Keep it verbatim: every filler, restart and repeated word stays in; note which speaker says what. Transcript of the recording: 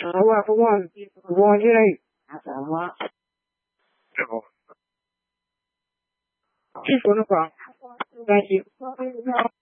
Speaker 1: Savoir comment voir direct. À savoir.
Speaker 2: C'est bon.
Speaker 1: Tu connais pas. Thank you.